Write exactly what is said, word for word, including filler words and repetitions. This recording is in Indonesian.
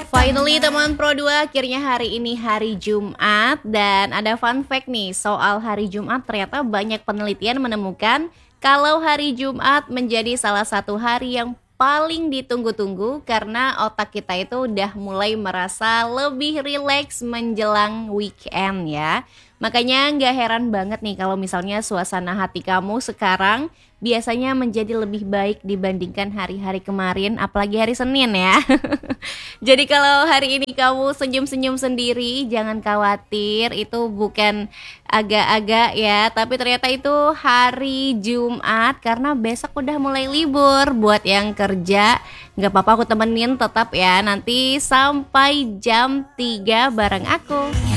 Finally teman Pro dua, akhirnya hari ini hari Jumat. Dan ada fun fact nih soal hari Jumat. Ternyata banyak penelitian menemukan kalau hari Jumat menjadi salah satu hari yang paling ditunggu-tunggu karena otak kita itu udah mulai merasa lebih rileks menjelang weekend ya. Makanya nggak heran banget nih kalau misalnya suasana hati kamu sekarang biasanya menjadi lebih baik dibandingkan hari-hari kemarin, apalagi hari Senin ya. Jadi kalau hari ini kamu senyum-senyum sendiri, jangan khawatir, itu bukan agak-agak ya, tapi ternyata itu hari Jumat karena besok udah mulai libur. Buat yang kerja, nggak apa-apa aku temenin tetap ya, nanti sampai jam tiga bareng aku.